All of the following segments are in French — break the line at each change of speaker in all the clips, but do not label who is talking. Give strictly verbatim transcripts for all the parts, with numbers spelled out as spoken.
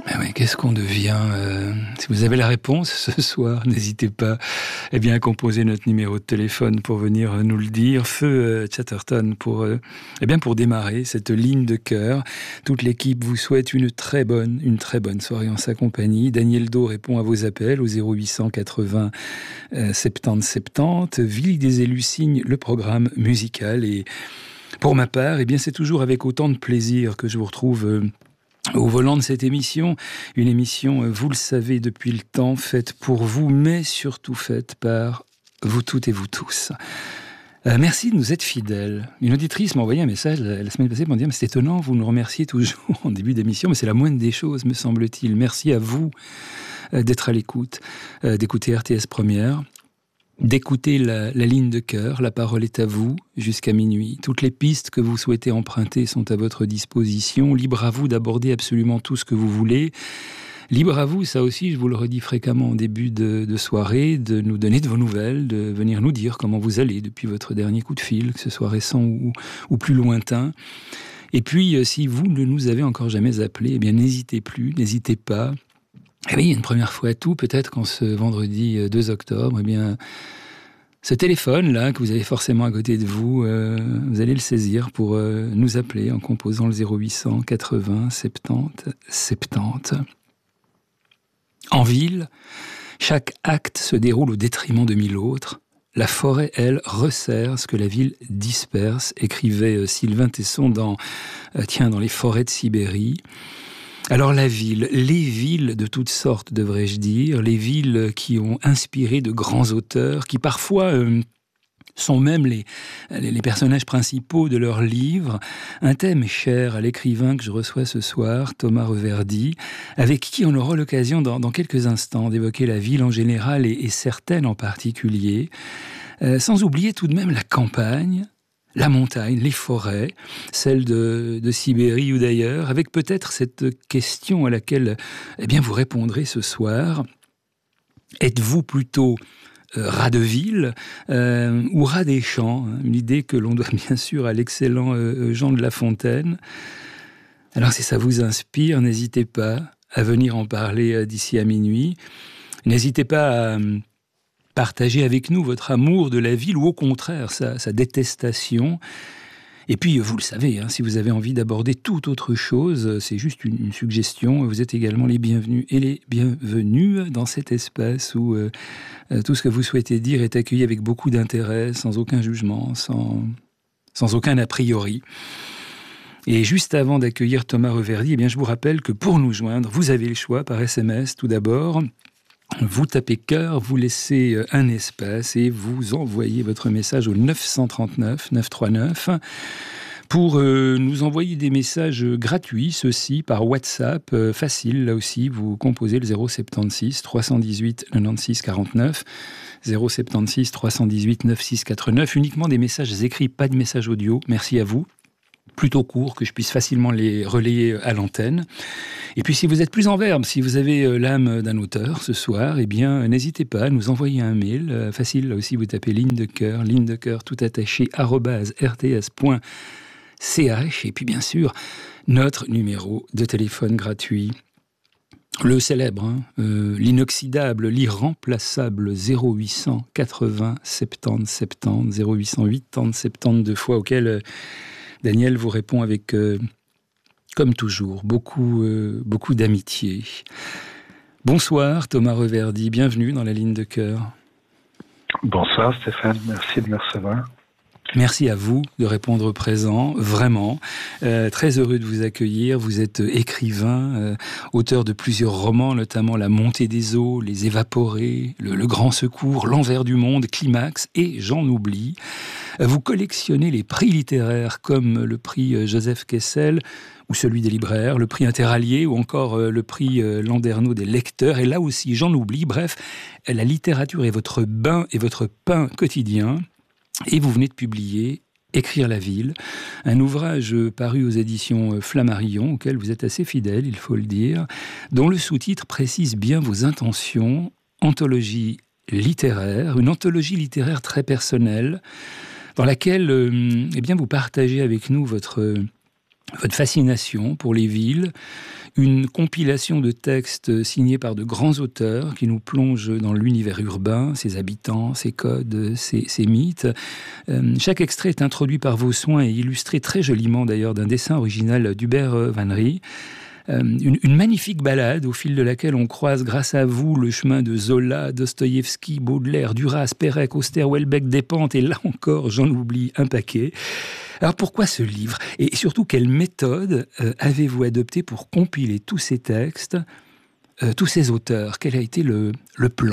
Ah oui, qu'est-ce qu'on devient euh, Si vous avez la réponse ce soir, n'hésitez pas eh bien, à composer notre numéro de téléphone pour venir nous le dire. Feu euh, Chatterton pour, euh, eh bien, pour démarrer cette ligne de cœur. Toute l'équipe vous souhaite une très bonne, une très bonne soirée en sa compagnie. Daniel Do répond à vos appels au zéro huit cent quatre-vingts euh, soixante-dix soixante-dix. Ville des élus signe le programme musical. Et pour ma part, eh bien, c'est toujours avec autant de plaisir que je vous retrouve euh, au volant de cette émission, une émission, vous le savez depuis le temps, faite pour vous, mais surtout faite par vous toutes et vous tous. Euh, merci de nous être fidèles. Une auditrice m'a envoyé un message la, la semaine passée pour me dire « Mais c'est étonnant, vous nous remerciez toujours en début d'émission, mais c'est la moindre des choses, me semble-t-il. Merci à vous euh, d'être à l'écoute, euh, d'écouter R T S Première. » D'écouter la, la ligne de cœur, la parole est à vous jusqu'à minuit. Toutes les pistes que vous souhaitez emprunter sont à votre disposition. Libre à vous d'aborder absolument tout ce que vous voulez. Libre à vous, ça aussi, je vous le redis fréquemment en début de, de soirée, de nous donner de vos nouvelles, de venir nous dire comment vous allez depuis votre dernier coup de fil, que ce soit récent ou, ou plus lointain. Et puis, si vous ne nous avez encore jamais appelé, eh bien, n'hésitez plus, n'hésitez pas. Eh bien, une première fois à tout, peut-être qu'en ce vendredi deux octobre, eh bien, ce téléphone-là, que vous avez forcément à côté de vous, euh, vous allez le saisir pour euh, nous appeler en composant le zéro huit cent quatre-vingts soixante-dix soixante-dix. En ville, chaque acte se déroule au détriment de mille autres. La forêt, elle, resserre ce que la ville disperse, écrivait euh, Sylvain Tesson dans, euh, tiens, dans Les forêts de Sibérie. Alors la ville, les villes de toutes sortes, devrais-je dire, les villes qui ont inspiré de grands auteurs, qui parfois euh, sont même les, les personnages principaux de leurs livres. Un thème cher à l'écrivain que je reçois ce soir, Thomas Reverdy, avec qui on aura l'occasion dans, dans quelques instants d'évoquer la ville en général et, et certaines en particulier, euh, sans oublier tout de même la campagne, la montagne, les forêts, celles de, de Sibérie ou d'ailleurs, avec peut-être cette question à laquelle eh bien, vous répondrez ce soir. Êtes-vous plutôt euh, rat de ville euh, ou rat des champs, hein, une idée que l'on doit bien sûr à l'excellent euh, Jean de La Fontaine. Alors si ça vous inspire, n'hésitez pas à venir en parler euh, d'ici à minuit. N'hésitez pas à partagez avec nous votre amour de la ville ou au contraire sa, sa détestation. Et puis, vous le savez, hein, si vous avez envie d'aborder toute autre chose, c'est juste une, une suggestion. Vous êtes également les bienvenus et les bienvenus dans cet espace où euh, tout ce que vous souhaitez dire est accueilli avec beaucoup d'intérêt, sans aucun jugement, sans, sans aucun a priori. Et juste avant d'accueillir Thomas Reverdy, eh bien, je vous rappelle que pour nous joindre, vous avez le choix par S M S tout d'abord. Vous tapez cœur, vous laissez un espace et vous envoyez votre message au neuf cent trente-neuf neuf cent trente-neuf pour euh, nous envoyer des messages gratuits, ceux-ci par WhatsApp, euh, facile, là aussi, vous composez le zéro soixante-seize trois cent dix-huit quatre-vingt-seize quarante-neuf, zéro soixante-seize trois cent dix-huit quatre-vingt-seize quarante-neuf, uniquement des messages écrits, pas de messages audio, merci à vous. Plutôt court, que je puisse facilement les relayer à l'antenne. Et puis si vous êtes plus en verbe, si vous avez l'âme d'un auteur ce soir, eh bien n'hésitez pas à nous envoyer un mail. Euh, facile, là aussi vous tapez ligne de cœur, ligne de cœur tout attaché, arobase r t s point c h. Et puis bien sûr, notre numéro de téléphone gratuit. Le célèbre, hein, euh, l'inoxydable, l'irremplaçable zéro huit cent quatre-vingts soixante-dix soixante-dix, zéro huit cent quatre-vingts soixante-dix fois auquel... Euh, Daniel vous répond avec, euh, comme toujours, beaucoup, euh, beaucoup d'amitié. Bonsoir Thomas Reverdy, bienvenue dans la ligne de cœur.
Bonsoir Stéphane, merci de me recevoir.
Merci à vous de répondre présent, vraiment. Euh, très heureux de vous accueillir. Vous êtes écrivain, euh, auteur de plusieurs romans, notamment La montée des eaux, Les évaporés, Le, le grand secours, L'envers du monde, Climax et J'en oublie. Vous collectionnez les prix littéraires comme le prix Joseph Kessel ou celui des libraires, le prix Interallié ou encore le prix Landernau des lecteurs. Et là aussi, J'en oublie. Bref, la littérature est votre bain et votre pain quotidien. Et vous venez de publier Écrire la ville, un ouvrage paru aux éditions Flammarion, auquel vous êtes assez fidèle, il faut le dire, dont le sous-titre précise bien vos intentions, anthologie littéraire, une anthologie littéraire très personnelle, dans laquelle euh, eh bien, vous partagez avec nous votre, votre fascination pour les villes, une compilation de textes signés par de grands auteurs qui nous plongent dans l'univers urbain, ses habitants, ses codes, ses, ses mythes. Euh, chaque extrait est introduit par vos soins et illustré très joliment d'ailleurs d'un dessin original d'Hubert Van Rie. Euh, une, une magnifique balade au fil de laquelle on croise grâce à vous le chemin de Zola, Dostoïevski, Baudelaire, Duras, Perec, Auster, Houellebecq, Despentes et là encore j'en oublie un paquet. Alors pourquoi ce livre ? Et surtout, quelle méthode euh, avez-vous adoptée pour compiler tous ces textes, euh, tous ces auteurs ? Quel a été le, le plan ?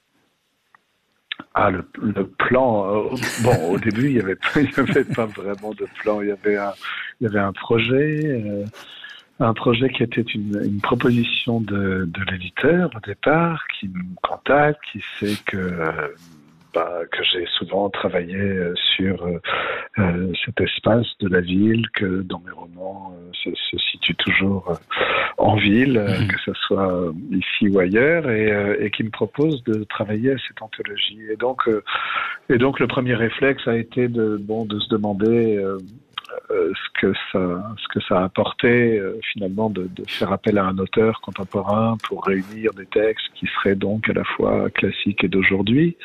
Ah, le, le plan... Euh, bon, au début, il n'y avait, avait pas vraiment de plan. Il y avait un, il y avait un projet, euh, un projet qui était une, une proposition de, de l'éditeur au départ, qui me contacte, qui sait que... Euh, Bah, que j'ai souvent travaillé euh, sur euh, euh, cet espace de la ville, que dans mes romans euh, se, se situe toujours euh, en ville, euh, mmh. que ce soit euh, ici ou ailleurs, et, euh, et qui me propose de travailler à cette anthologie. Et donc, euh, et donc le premier réflexe a été de, bon, de se demander euh, euh, ce que ça, ce que ça a apporté euh, finalement de, de faire appel à un auteur contemporain pour réunir des textes qui seraient donc à la fois classiques et d'aujourd'hui.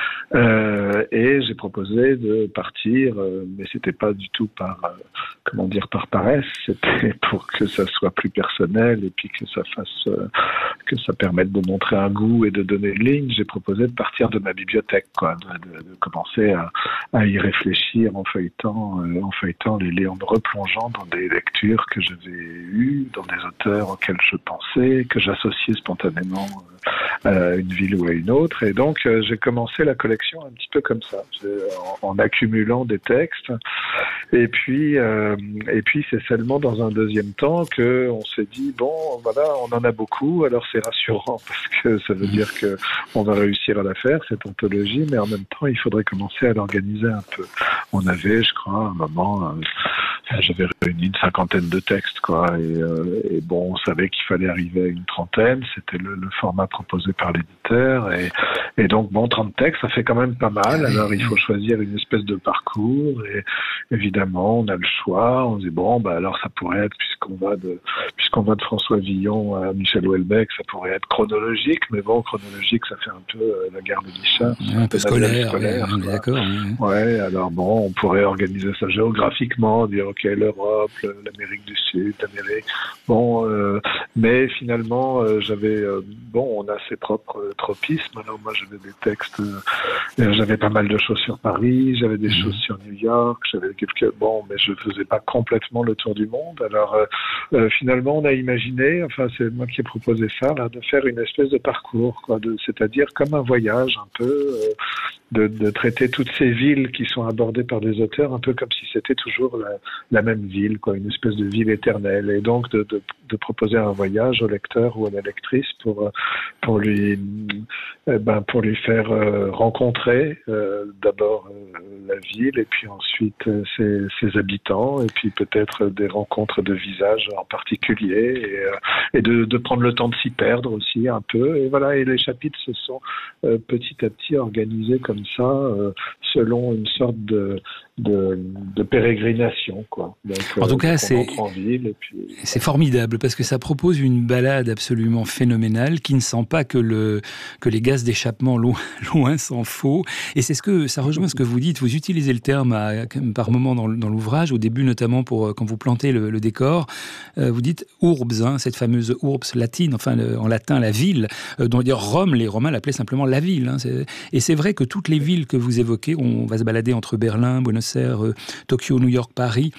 Euh, et j'ai proposé de partir, euh, mais c'était pas du tout par, euh, comment dire, par paresse, c'était pour que ça soit plus personnel et puis que ça fasse, euh, que ça permette de montrer un goût et de donner une ligne. J'ai proposé de partir de ma bibliothèque, quoi, de, de, de commencer à, à y réfléchir en feuilletant, euh, en feuilletant les, les, en me replongeant dans des lectures que j'avais eues, dans des auteurs auxquels je pensais, que j'associais spontanément à une ville ou à une autre. Et donc, euh, j'ai commencé la collection un petit peu comme ça, en, en accumulant des textes. Et puis, euh, et puis, c'est seulement dans un deuxième temps que on s'est dit, bon, voilà, on en a beaucoup, alors c'est rassurant parce que ça veut dire que on va réussir à la faire, cette anthologie, mais en même temps, il faudrait commencer à l'organiser un peu. On avait, je crois, un moment... Euh, j'avais réuni une cinquantaine de textes, quoi, et, euh, et bon, on savait qu'il fallait arriver à une trentaine, c'était le, le format proposé par l'éditeur, et, et donc, bon, trente textes, ça fait quand même pas mal, alors il faut choisir une espèce de parcours, et évidemment, on a le choix, on se dit, bon, bah alors ça pourrait être, puisqu'on va de, puisqu'on va de François Villon à Michel Houellebecq, ça pourrait être chronologique, mais bon, chronologique, ça fait un peu euh, la gare de Bichat.
Un peu scolaire,
scolaire
ouais, on est d'accord. Ouais.
ouais, alors bon, on pourrait organiser ça géographiquement, dire, ok, l'Europe, l'Amérique du Sud, l'Amérique. Bon, euh, mais finalement, euh, j'avais, euh, bon, on a ses propres euh, tropismes. Alors moi, j'avais des textes, euh, j'avais pas mal de choses sur Paris, j'avais des mmh. choses sur New York, j'avais quelques, bon, mais je faisais pas complètement le tour du monde. Alors euh, euh, finalement, on a imaginé, enfin, c'est moi qui ai proposé ça, là, de faire une espèce de parcours, quoi, de, c'est-à-dire comme un voyage, un peu. Euh, De, de traiter toutes ces villes qui sont abordées par des auteurs un peu comme si c'était toujours la, la même ville, quoi, une espèce de ville éternelle, et donc de, de, de proposer un voyage au lecteur ou à la lectrice pour pour lui eh ben pour lui faire euh, rencontrer euh, d'abord euh, la ville et puis ensuite euh, ses, ses habitants et puis peut-être des rencontres de visages en particulier et, euh, et de, de prendre le temps de s'y perdre aussi un peu, et voilà, et les chapitres se sont euh, petit à petit organisés comme ça, euh, selon une sorte de, de, de pérégrination, quoi. Donc,
en tout cas,
euh,
c'est,
en ville et puis,
c'est formidable parce que ça propose une balade absolument phénoménale qui ne sent pas que, le, que les gaz d'échappement loin, loin s'en faut. Et c'est ce que ça rejoint ce que vous dites. Vous utilisez le terme à, par moment dans, dans l'ouvrage, au début notamment pour quand vous plantez le, le décor. Euh, vous dites urbs, hein, cette fameuse urbs latine, enfin le, en latin la ville, euh, dont dire Rome, les Romains l'appelaient simplement la ville. Hein, c'est, et c'est vrai que toutes les villes que vous évoquez, on va se balader entre Berlin, Buenos Aires, euh, Tokyo, New York, Paris,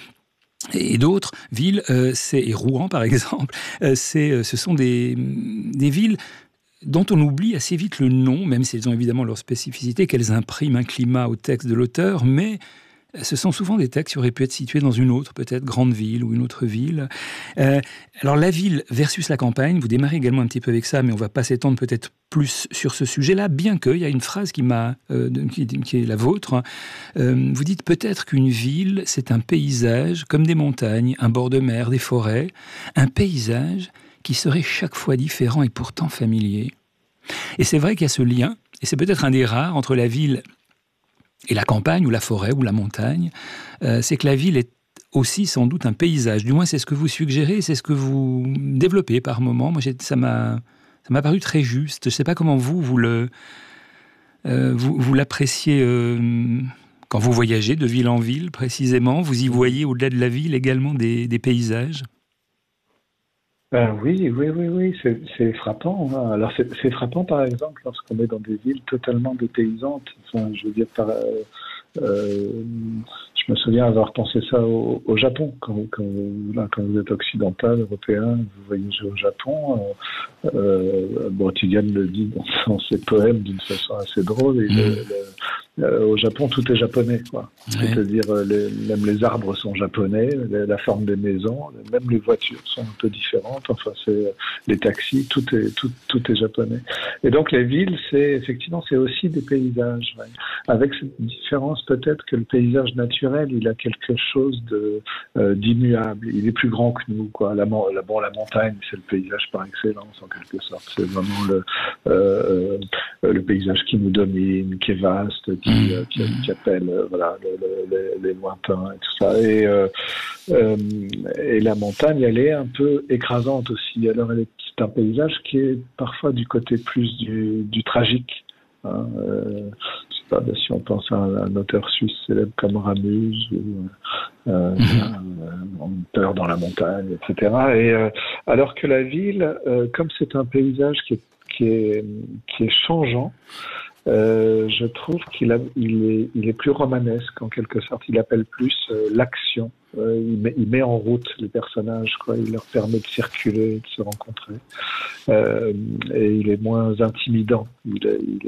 et d'autres villes, euh, c'est, et Rouen par exemple, euh, c'est, ce sont des, des villes dont on oublie assez vite le nom, même si elles ont évidemment leur spécificité, qu'elles impriment un climat au texte de l'auteur, mais ce sont souvent des textes qui auraient pu être situés dans une autre, peut-être grande ville ou une autre ville. Euh, alors la ville versus la campagne, vous démarrez également un petit peu avec ça, mais on ne va pas s'étendre peut-être plus sur ce sujet-là, bien qu'il y a une phrase qui, m'a, euh, qui, qui est la vôtre. Euh, vous dites peut-être qu'une ville, c'est un paysage comme des montagnes, un bord de mer, des forêts, un paysage qui serait chaque fois différent et pourtant familier. Et c'est vrai qu'il y a ce lien, et c'est peut-être un des rares entre la ville et la campagne, ou la forêt, ou la montagne, euh, c'est que la ville est aussi sans doute un paysage. Du moins, c'est ce que vous suggérez, c'est ce que vous développez par moment. Moi, j'ai, ça m'a, ça m'a paru très juste. Je ne sais pas comment vous, vous le, euh, vous, vous l'appréciez euh, quand vous voyagez de ville en ville, précisément. Vous y voyez, au-delà de la ville, également des, des paysages.
Euh, oui, oui, oui, oui, c'est, c'est frappant. Hein. Alors, c'est, c'est frappant, par exemple, lorsqu'on est dans des villes totalement dépaysantes. Enfin, je veux dire, par, euh, euh, je me souviens avoir pensé ça au, au Japon. Quand, quand, là, quand vous êtes occidental, européen, vous voyagez au Japon. Euh, euh, Brotigan le dit dans, dans ses poèmes d'une façon assez drôle. Et mmh. le, le, euh, au Japon, tout est japonais, quoi. Oui. C'est-à-dire, les, même les arbres sont japonais, la, la forme des maisons, même les voitures sont un peu différentes. Enfin, c'est les taxis, tout est tout, tout est japonais. Et donc, les villes, c'est effectivement, c'est aussi des paysages, ouais. Avec cette différence peut-être que le paysage naturel, il a quelque chose de euh, d'immuable. Il est plus grand que nous, quoi. La, la, bon, la montagne, c'est le paysage par excellence, en quelque sorte. C'est vraiment le euh, le paysage qui nous domine, qui est vaste, qui, euh, qui, qui appelle euh, voilà le, le, les, les lointains et tout ça. Et euh, euh, et la montagne, elle est un peu écrasante aussi. Alors, elle est, c'est un paysage qui est parfois du côté plus du, du tragique. Hein, euh, je sais pas, si on pense à un, un auteur suisse célèbre comme Ramuse, ou euh, mm-hmm. une peur dans la montagne, et cetera. Et euh, alors que la ville, euh, comme c'est un paysage qui est qui est qui est changeant, euh, je trouve qu'il a, il est il est plus romanesque en quelque sorte. Il appelle plus euh, l'action. Euh, il, met, il met en route les personnages, quoi. Il leur permet de circuler, de se rencontrer. Euh, et il est moins intimidant. Il, il,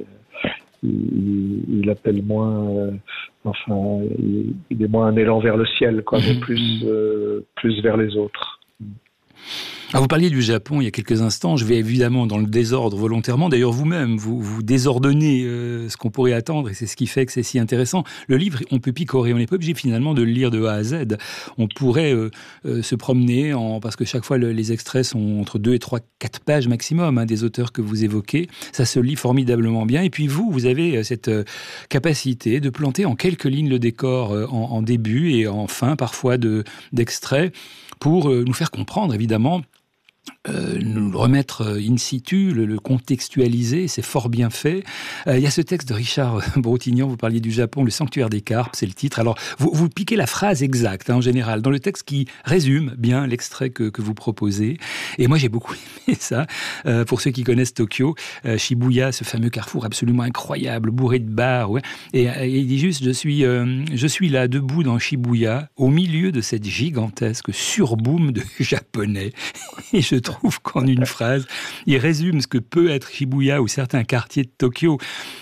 il, il appelle moins, euh, enfin, il, il est moins un élan vers le ciel, quoi, mais plus, euh, plus vers les autres.
Alors vous parliez du Japon il y a quelques instants, je vais évidemment dans le désordre volontairement, d'ailleurs vous-même, vous, vous désordonnez euh, ce qu'on pourrait attendre et c'est ce qui fait que c'est si intéressant. Le livre, on peut picorer, on n'est pas obligé finalement de le lire de A à Z. On pourrait euh, euh, se promener, en, parce que chaque fois le, les extraits sont entre deux et trois, quatre pages maximum, hein, des auteurs que vous évoquez. Ça se lit formidablement bien et puis vous, vous avez cette euh, capacité de planter en quelques lignes le décor euh, en, en début et en fin parfois de, d'extraits pour euh, nous faire comprendre évidemment. Euh, nous le remettre in situ, le, le contextualiser, c'est fort bien fait. Euh, il y a ce texte de Richard Brotignan, vous parliez du Japon, le sanctuaire des carpes, c'est le titre. Alors, vous, vous piquez la phrase exacte, hein, en général, dans le texte qui résume bien l'extrait que, que vous proposez. Et moi, j'ai beaucoup aimé ça. Euh, pour ceux qui connaissent Tokyo, euh, Shibuya, ce fameux carrefour absolument incroyable, bourré de bars. Ouais. Et, et il dit juste, je suis, euh, je suis là, debout dans Shibuya, au milieu de cette gigantesque surboom de japonais. Et je trouve Je trouve qu'en une phrase, il résume ce que peut être Shibuya ou certains quartiers de Tokyo.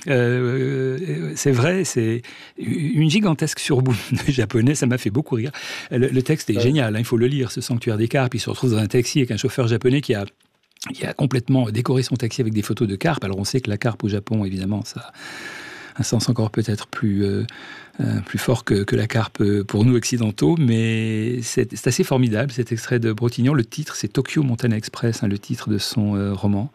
Euh, c'est vrai, c'est une gigantesque surboom de japonais, ça m'a fait beaucoup rire. Le, le texte est ouais. génial, hein, il faut le lire, ce sanctuaire des carpes. Il se retrouve dans un taxi avec un chauffeur japonais qui a, qui a complètement décoré son taxi avec des photos de carpes. Alors on sait que la carpe au Japon, évidemment, ça... un sens encore peut-être plus, euh, euh, plus fort que, que la carpe pour nous occidentaux, mais c'est, c'est assez formidable cet extrait de Brotignan. Le titre, c'est Tokyo Montana Express, hein, le titre de son euh, roman.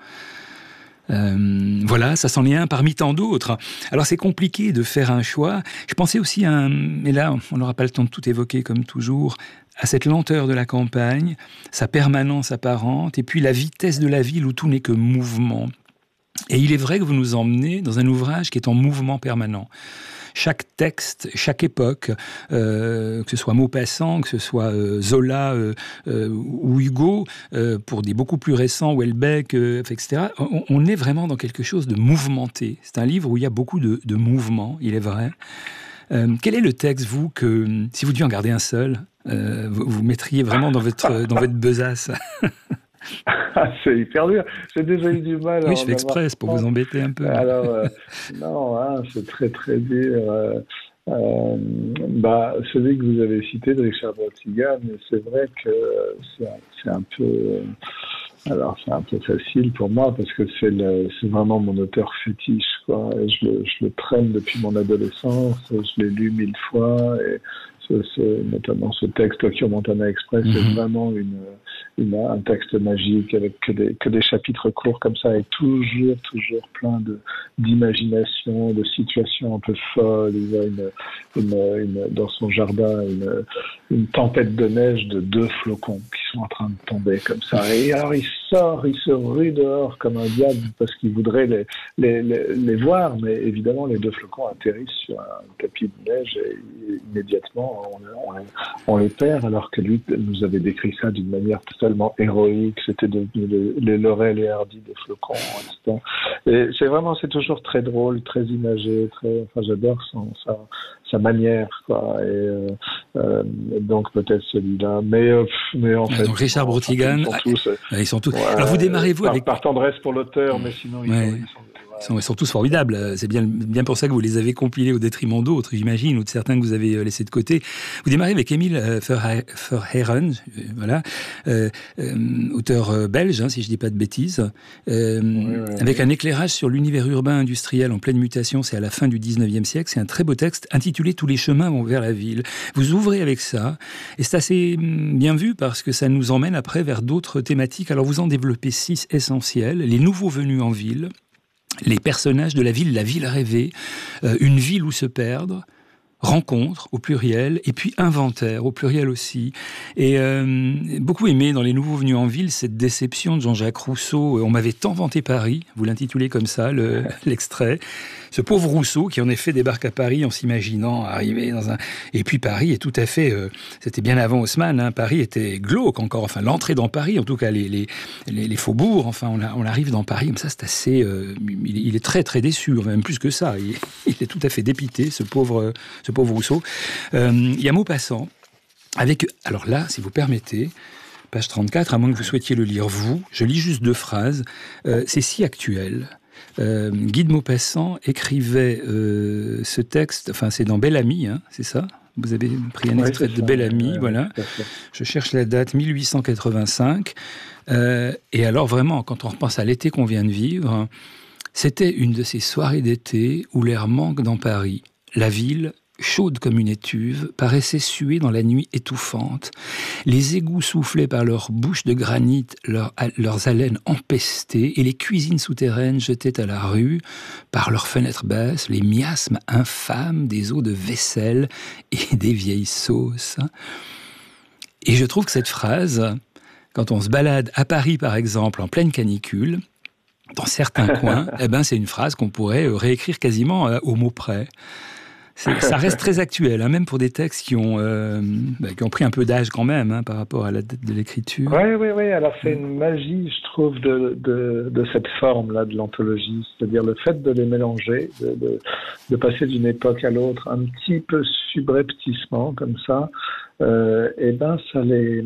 Euh, voilà, ça s'en est un parmi tant d'autres. Alors c'est compliqué de faire un choix. Je pensais aussi à un, mais là on n'aura pas le temps de tout évoquer comme toujours, à cette lenteur de la campagne, sa permanence apparente, et puis la vitesse de la ville où tout n'est que mouvement. Et il est vrai que vous nous emmenez dans un ouvrage qui est en mouvement permanent. Chaque texte, chaque époque, euh, que ce soit Maupassant, que ce soit euh, Zola euh, euh, ou Hugo, euh, pour des beaucoup plus récents, Houellebecq, euh, et cetera, on, on est vraiment dans quelque chose de mouvementé. C'est un livre où il y a beaucoup de, de mouvement, il est vrai. Euh, quel est le texte, vous, que, si vous deviez en garder un seul, euh, vous, vous mettriez vraiment dans votre, dans votre besace?
C'est hyper dur. J'ai déjà eu du mal.
Oui, je fais exprès pour vous embêter un peu.
Alors, euh, non, hein, c'est très très dur. Euh, euh, bah, celui que vous avez cité de Richard Brotignan, c'est vrai que c'est, c'est un peu. Alors, c'est un peu facile pour moi parce que c'est, le, c'est vraiment mon auteur fétiche, quoi. Et je le, je le traîne depuis mon adolescence. Je l'ai lu mille fois et ce, ce, notamment ce texte Tokyo Montana Express, mm-hmm. c'est vraiment une, une, un texte magique avec que des, que des chapitres courts comme ça et toujours, toujours plein de, d'imagination, de situations un peu folles. Il y a une, une, une, dans son jardin une, une tempête de neige de deux flocons qui sont en train de tomber comme ça. Et alors il sort, il se rue dehors comme un diable parce qu'il voudrait les, les, les, les voir, mais évidemment les deux flocons atterrissent sur un tapis de neige et immédiatement on, on, on les perd, alors que lui nous avait décrit ça d'une manière totalement héroïque. C'était devenu les, les laurels et hardis des flocons, et cetera. Et c'est vraiment, c'est toujours très drôle, très imagé, très, enfin j'adore son, sa, sa manière, quoi. Et euh, euh, donc peut-être celui-là, mais euh, mais en fait.
Donc Richard Brautigan,
ils sont tous. Euh,
ils sont tous.
Ouais,
alors vous démarrez vous
par,
avec
par tendresse pour l'auteur, mais sinon ils,
ouais.
sont, ils sont
Ils sont, ils sont tous formidables. C'est bien, bien pour ça que vous les avez compilés au détriment d'autres, j'imagine, ou de certains que vous avez laissés de côté. Vous démarrez avec Émile Verhaeren, voilà, euh, euh, auteur belge, hein, si je ne dis pas de bêtises, euh, oui, oui, avec oui. un éclairage sur l'univers urbain industriel en pleine mutation. C'est à la fin du dix-neuvième siècle. C'est un très beau texte intitulé « Tous les chemins vont vers la ville ». Vous ouvrez avec ça, et c'est assez bien vu parce que ça nous emmène après vers d'autres thématiques. Alors vous en développez six essentielles. Les nouveaux venus en ville, les personnages de la ville, la ville rêvée, euh, une ville où se perdre, rencontre au pluriel, et puis inventaire au pluriel aussi. Et euh, beaucoup aimé dans Les Nouveaux Venus en Ville cette déception de Jean-Jacques Rousseau. On m'avait tant vanté Paris, vous l'intitulez comme ça, le, l'extrait. Ce pauvre Rousseau qui en effet débarque à Paris en s'imaginant arriver dans un... Et puis Paris est tout à fait... Euh, c'était bien avant Haussmann, hein, Paris était glauque encore. Enfin, l'entrée dans Paris, en tout cas les, les, les, les faubourgs, enfin on, a, on arrive dans Paris comme ça, c'est assez... Euh, il, il est très très déçu, enfin, même plus que ça. Il, il est tout à fait dépité, ce pauvre... Ce pauvre Rousseau. Euh, il y a Maupassant, avec, alors là, si vous permettez, page trente-quatre, à moins que vous souhaitiez le lire vous, je lis juste deux phrases, euh, c'est si actuel. Euh, Guy de Maupassant écrivait euh, ce texte, enfin c'est dans Bel Ami, hein, c'est ça ? Vous avez pris un oui, extrait de Bel Ami, euh, voilà. Je cherche la date, mille huit cent quatre-vingt-cinq. Euh, et alors vraiment, quand on repense à l'été qu'on vient de vivre, c'était une de ces soirées d'été où l'air manque dans Paris. La ville, chaude comme une étuve, paraissait suer dans la nuit étouffante. Les égouts soufflaient par leurs bouches de granit, leur, leurs haleines empestées, et les cuisines souterraines jetaient à la rue, par leurs fenêtres basses, les miasmes infâmes des eaux de vaisselle et des vieilles sauces. Et je trouve que cette phrase, quand on se balade à Paris par exemple, en pleine canicule, dans certains coins, eh ben, c'est une phrase qu'on pourrait réécrire quasiment au mot près. C'est, ça reste très actuel, hein, même pour des textes qui ont, euh, bah, qui ont pris un peu d'âge quand même, hein, par rapport à la date de l'écriture.
Oui, oui, oui. Alors c'est une magie, je trouve, de, de, de cette forme-là de l'anthologie. C'est-à-dire le fait de les mélanger, de, de, de passer d'une époque à l'autre, un petit peu subrepticement, comme ça, euh, et ben ça les...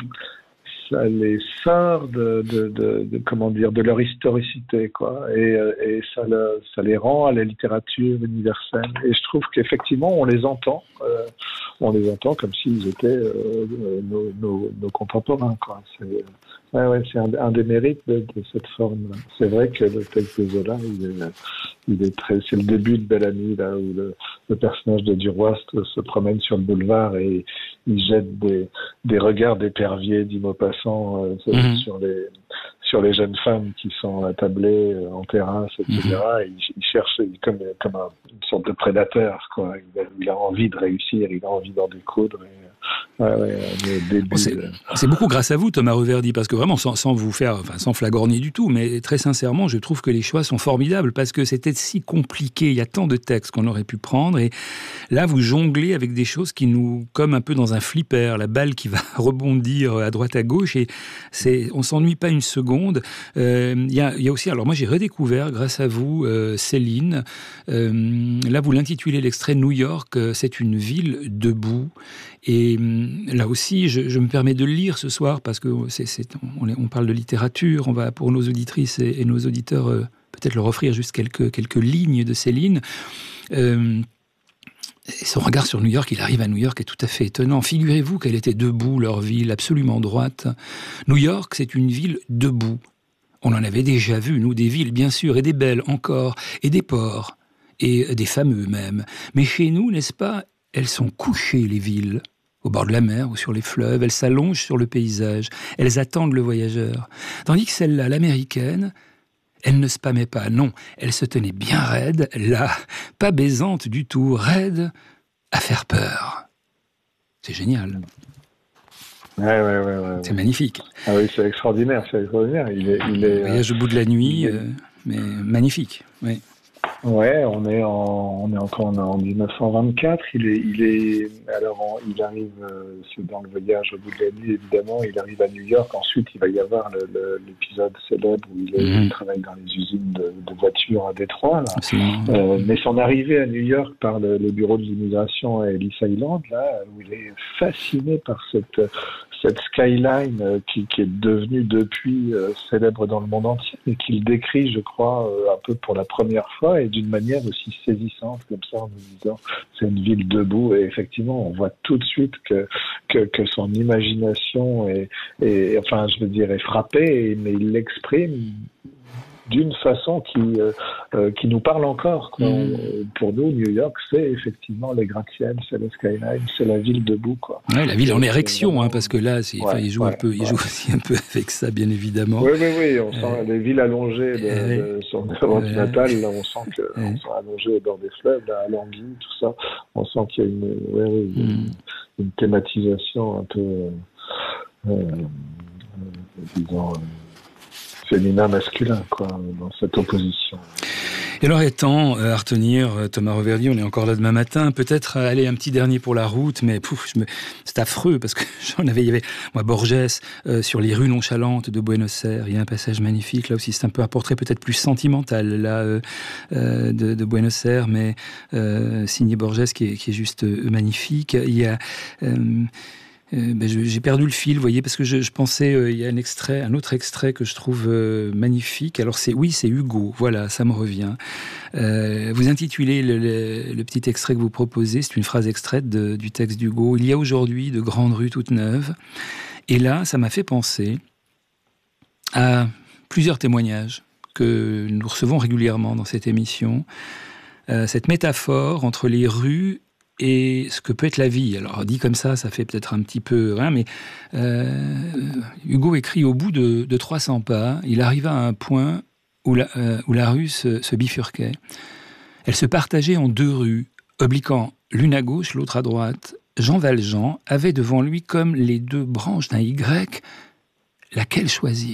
ça les sort de, de, de, de comment dire de leur historicité, quoi, et, et ça, le, ça les rend à la littérature universelle. Et je trouve qu'effectivement on les entend, euh, on les entend comme s'ils étaient euh, nos, nos, nos contemporains, quoi. C'est, ouais, ouais, c'est un, un des mérites de, de cette forme-là. C'est vrai que le texte de Zola, il est, il est très, c'est le début de Bel Ami, là où le, le personnage de Duroy se, se promène sur le boulevard et il jette des, des regards d'épervier, dit Maupassant, euh, mmh. sur les sur les jeunes femmes qui sont attablées euh, en terrasse, et cetera. Mmh. Et il, il cherche il, comme comme un, une sorte de prédateur, quoi. Il a, il a envie de réussir, il a envie d'en découdre. Et, ouais, ouais, début,
bon, c'est,
euh...
c'est beaucoup grâce à vous, Thomas Reverdy, parce que vraiment, sans, sans vous faire, enfin, sans flagorner du tout, mais très sincèrement, je trouve que les choix sont formidables, parce que c'était si compliqué, il y a tant de textes qu'on aurait pu prendre, et là, vous jonglez avec des choses qui nous, comme un peu dans un flipper, la balle qui va rebondir à droite à gauche, et c'est, on s'ennuie pas une seconde. Il euh, y, a, y a aussi, alors moi j'ai redécouvert, grâce à vous, euh, Céline, euh, là vous l'intitulez l'extrait New York, euh, c'est une ville debout. Et là aussi, je, je me permets de le lire ce soir parce que c'est, c'est, on, on parle de littérature. On va, pour nos auditrices et, et nos auditeurs, euh, peut-être leur offrir juste quelques, quelques lignes de Céline. Euh, et son regard sur New York, il arrive à New York, est tout à fait étonnant. Figurez-vous qu'elle était debout, leur ville, absolument droite. New York, c'est une ville debout. On en avait déjà vu, nous, des villes, bien sûr, et des belles encore, et des ports, et des fameux même. Mais chez nous, n'est-ce pas, elles sont couchées, les villes, au bord de la mer ou sur les fleuves. Elles s'allongent sur le paysage. Elles attendent le voyageur. Tandis que celle-là, l'américaine, elle ne spammait pas. Non, elle se tenait bien raide, là, pas baisante du tout, raide à faire peur. C'est génial.
Ouais, ouais, ouais, ouais, ouais.
C'est magnifique.
Ah oui, c'est extraordinaire, c'est extraordinaire. Il est, il est,
voyage au bout de la nuit,
est...
euh, mais magnifique. Oui.
Ouais, on est en, on est encore on est en dix-neuf cent vingt-quatre. Il est, il est, alors on, il arrive, euh, c'est dans le voyage au bout de la nuit évidemment. Il arrive à New York. Ensuite, il va y avoir le, le, l'épisode célèbre où il, est, mmh. il travaille dans les usines de, de voitures à Détroit. Là. Euh, mais son arrivée à New York par le, le bureau de l'immigration à Ellis Island, là, où il est fasciné par cette cette skyline euh, qui, qui est devenue depuis euh, célèbre dans le monde entier et qu'il décrit, je crois, euh, un peu pour la première fois et d'une manière aussi saisissante comme ça en nous disant c'est une ville debout. Et effectivement, on voit tout de suite que que, que son imagination est, est, enfin, je veux dire, est frappée, mais il l'exprime d'une façon qui euh, euh, qui nous parle encore. Quoi. Mmh. Pour nous, New York, c'est effectivement les gratte-ciels, c'est le skyline, c'est la ville debout. Quoi.
Ouais, la ville en érection, vraiment... hein, parce que là, c'est, ouais, il joue
ouais,
un peu, il
ouais.
joue aussi un peu avec ça, bien évidemment.
Oui, oui, oui. On sent euh... les villes allongées de, euh... de son Europe euh... natale. Là, on sent que euh... on sont allongés dans des fleuves, là, à Languille, tout ça. On sent qu'il y a une, ouais, ouais, une, mmh. une thématisation un peu, euh, euh, disons. féminin, masculin, quoi, dans cette opposition.
Et alors étant à retenir, Thomas Reverdy, on est encore là demain matin, peut-être aller un petit dernier pour la route, mais pouf, je me... c'est affreux, parce que j'en avais, il y avait, moi, Borges, euh, sur les rues nonchalantes de Buenos Aires, il y a un passage magnifique, là aussi, c'est un peu un portrait peut-être plus sentimental, là, euh, euh, de, de Buenos Aires, mais euh, signé Borges, qui est, qui est juste euh, magnifique. Il y a... Euh, Euh, ben je, j'ai perdu le fil, vous voyez, parce que je, je pensais, euh, il y a un extrait, un autre extrait que je trouve euh, magnifique. Alors c'est, oui, c'est Hugo. Voilà, ça me revient. Euh, vous intitulez le, le, le petit extrait que vous proposez, c'est une phrase extraite de, du texte d'Hugo. Il y a aujourd'hui de grandes rues toutes neuves. Et là, ça m'a fait penser à plusieurs témoignages que nous recevons régulièrement dans cette émission. Euh, cette métaphore entre les rues et ce que peut être la vie. Alors, dit comme ça, ça fait peut-être un petit peu... Hein, mais euh, Hugo écrit « Au bout de, de trois cents pas, il arriva à un point où la, euh, où la rue se, se bifurquait. Elle se partageait en deux rues, obliquant l'une à gauche, l'autre à droite. Jean Valjean avait devant lui comme les deux branches d'un Y. Laquelle choisir ?»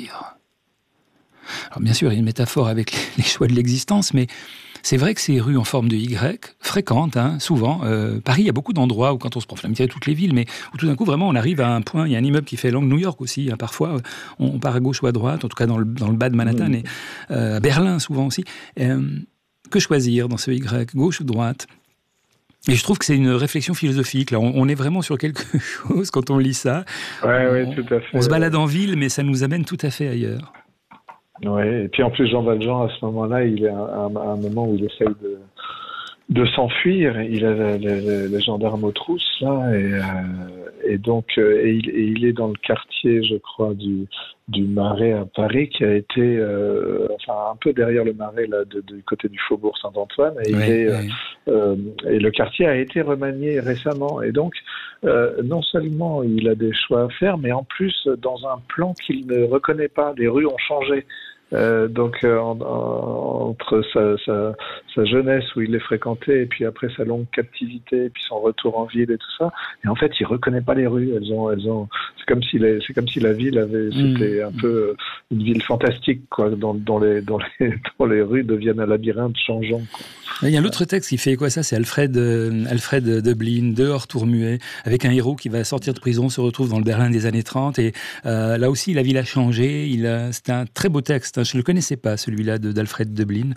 Alors, bien sûr, il y a une métaphore avec les choix de l'existence, mais... c'est vrai que ces rues en forme de Y, fréquentes, hein, souvent. Euh, Paris, il y a beaucoup d'endroits où, quand on se promène, il y a toutes les villes, mais où tout d'un coup, vraiment, on arrive à un point, il y a un immeuble qui fait l'angle New York aussi, hein, parfois, on, on part à gauche ou à droite, en tout cas dans le, dans le bas de Manhattan, mmh. et euh, à Berlin, souvent aussi. Euh, que choisir dans ce Y, gauche ou droite ? Et je trouve que c'est une réflexion philosophique. Là, on, on est vraiment sur quelque chose quand on lit ça.
Ouais,
on,
ouais, tout à fait.
On se balade en ville, mais ça nous amène tout à fait ailleurs.
Oui, et puis en plus Jean Valjean, à ce moment-là, il est à un, à un moment où il essaye de, de s'enfuir. Il a le, le, le gendarme aux trousses, là, et, euh, et donc euh, et il, et il est dans le quartier, je crois, du, du Marais à Paris, qui a été, euh, enfin, un peu derrière le Marais, là, de, de, du côté du Faubourg Saint-Antoine, et,
oui,
il est,
oui.
euh, et le quartier a été remanié récemment. Et donc, euh, non seulement il a des choix à faire, mais en plus, dans un plan qu'il ne reconnaît pas, les rues ont changé. Euh, donc euh, en, en, entre sa, sa, sa jeunesse où il les fréquentait et puis après sa longue captivité et puis son retour en ville et tout ça, et en fait il reconnaît pas les rues. Elles ont, elles ont, c'est comme si les, c'est comme si la ville avait, mmh. c'était un peu une ville fantastique quoi, dont, dont les, dont les, dont les rues deviennent un labyrinthe changeant. Quoi.
Il y a l'autre texte qui fait quoi ça, c'est Alfred, euh, Alfred Döblin, Dehors tour muet, avec un héros qui va sortir de prison, se retrouve dans le Berlin des années trente, et euh, là aussi la ville a changé. Il a, c'est un très beau texte. Je ne le connaissais pas, celui-là de, d'Alfred Döblin.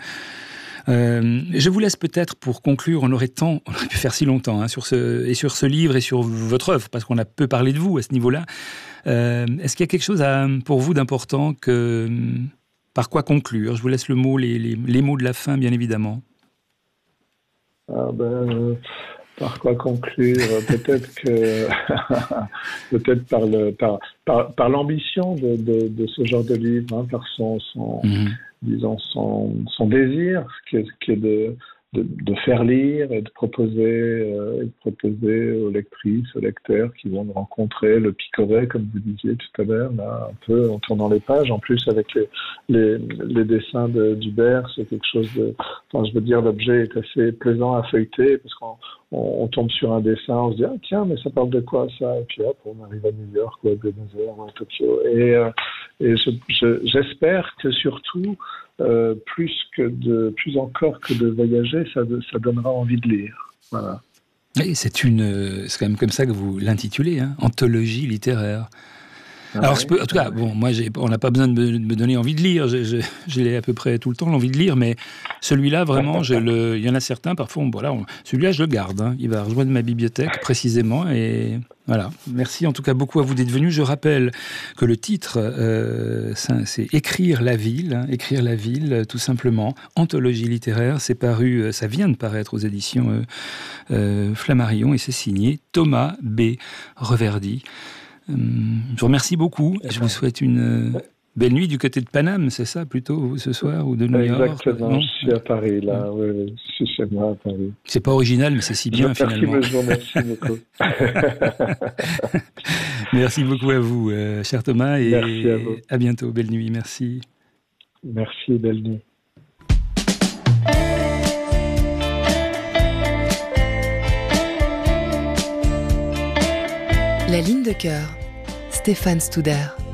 Euh, je vous laisse peut-être pour conclure, on aurait tant, on aurait pu faire si longtemps hein, sur ce, et sur ce livre et sur votre œuvre, parce qu'on a peu parlé de vous à ce niveau-là. Euh, est-ce qu'il y a quelque chose à, pour vous d'important que, par quoi conclure ? Je vous laisse le mot, les, les, les mots de la fin, bien évidemment.
Ah ben, par quoi conclure ? Peut-être que peut-être par le par par, par l'ambition de, de, de ce genre de livre, hein, par son son mmh. disons son son désir, qui est, qui est de de, de faire lire et de proposer, euh, et de proposer aux lectrices, aux lecteurs qui vont rencontrer le picoret, comme vous disiez tout à l'heure, là, un peu en tournant les pages. En plus, avec les, les, les dessins de, d'Hubert, c'est quelque chose de... Enfin, je veux dire, l'objet est assez plaisant à feuilleter, parce qu'on on, on tombe sur un dessin, on se dit « Ah tiens, mais ça parle de quoi ça ?» Et puis hop, on arrive à New York, ou à Buenos Aires, ou à Tokyo. Et, euh, et je, je, j'espère que surtout, euh, plus que de, plus encore que de voyager, ça, ça donnera envie de lire. Voilà.
Et c'est une, c'est quand même comme ça que vous l'intitulez, hein, anthologie littéraire. Ah Alors, ouais, je peux, en tout cas, bon, moi, j'ai, on n'a pas besoin de me, de me donner envie de lire. Je, je, j'ai à peu près tout le temps l'envie de lire, mais celui-là, vraiment, je le, il y en a certains, parfois, on, voilà, on, celui-là, je le garde. Hein, il va rejoindre ma bibliothèque précisément, et voilà. Merci en tout cas beaucoup à vous d'être venus. Je rappelle que le titre, euh, c'est Écrire la ville, hein, Écrire la ville, tout simplement. Anthologie littéraire. C'est paru, ça vient de paraître aux éditions euh, euh, Flammarion, et c'est signé Thomas B. Reverdy. Je vous remercie beaucoup. Je vous souhaite une belle nuit du côté de Paname, c'est ça plutôt, ce soir, ou de New York?
Exactement, non, je suis à Paris, là. Oui, oui, je suis chez moi à Paris.
C'est pas original, mais c'est si bien,
je
finalement.
Je vous remercie beaucoup.
Merci beaucoup à vous, euh, cher Thomas, et
merci à vous.
À bientôt. Belle nuit, merci.
Merci, belle nuit.
La ligne de cœur, Stéphane Studer.